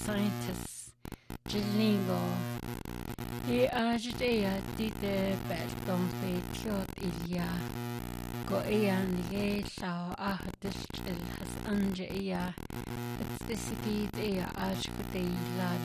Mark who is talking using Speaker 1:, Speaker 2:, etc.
Speaker 1: scientists Jilingo I Ajudea Dite Belton Tiot Ilya Go Ian Ye Lao Ahadish has Anja Ia it's the Sigid Ea Ajkute La